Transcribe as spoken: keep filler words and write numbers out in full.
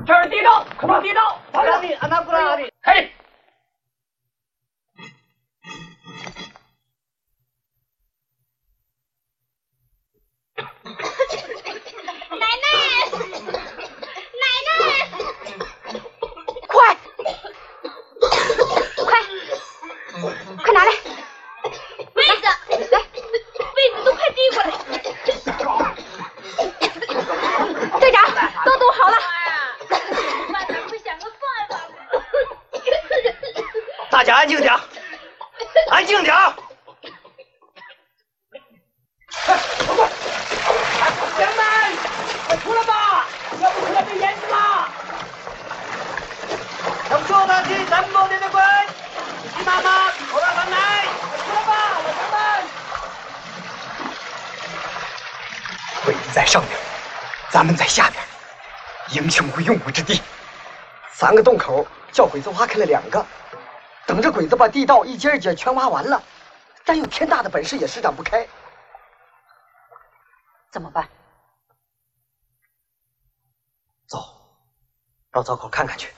这儿地道，快把地道， 阿拉米，阿那布拉阿里， 嘿。 奶奶，奶奶，快，快，快拿来被子，来，被子都快递过来。队长，都堵好了。妈，咱快想个办法吧。 大家安静点，安静点。 乡们，快出来吧！要不出来被淹死了！ 要不说他去咱们店的鬼，你妈妈口让上来， 快出来吧，老乡们！ 鬼子在上面，咱们在下面，英雄无用武之地。三个洞口叫鬼子挖开了两个，等着鬼子把地道一节一节全挖完了，但有天大的本事也施展不开。 怎么办？ 走，到灶口看看去。